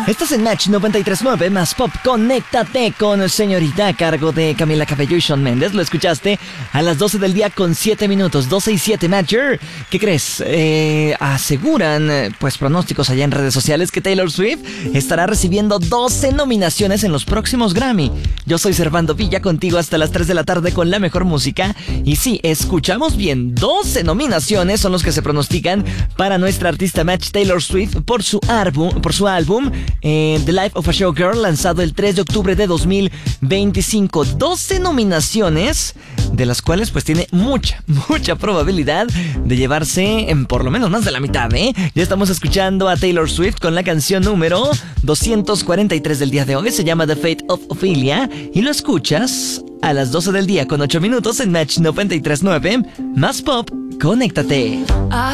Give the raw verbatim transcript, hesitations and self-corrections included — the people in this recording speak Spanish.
Estás en Match noventa y tres punto nueve más Pop. Conéctate con Señorita a cargo de Camila Cabello y Shawn Mendes. Lo escuchaste a las doce del día con siete minutos. doce y siete, Matcher. ¿Qué crees? Eh, aseguran, pues pronósticos allá en redes sociales, que Taylor Swift estará recibiendo doce nominaciones en los próximos Grammy. Yo soy Servando Villa, contigo hasta las tres de la tarde con la mejor música. Y sí, escuchamos bien, doce nominaciones son los que se pronostican para nuestra artista Match Taylor Swift por su álbum, por su álbum eh, The Life of a Showgirl, lanzado el tres de octubre de dos mil veinticinco. doce nominaciones, de las cuales pues tiene mucha, mucha probabilidad de llevarse en por lo menos más de la mitad, ¿eh? Ya estamos escuchando a Taylor Swift con la canción número doscientos cuarenta y tres del día de hoy. Se llama The Fate of Ophelia y lo escuchas a las doce del día con ocho minutos en Match noventa y tres punto nueve más Pop. Conéctate.